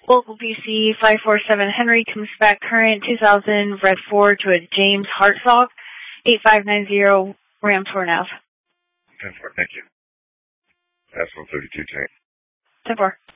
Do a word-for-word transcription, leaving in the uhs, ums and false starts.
Local P C five four seven Henry comes back current two thousand Red four to a James Hartzog, eight five nine zero Ram Tornav. ten four, thank you. That's one thirty-two tank. ten four.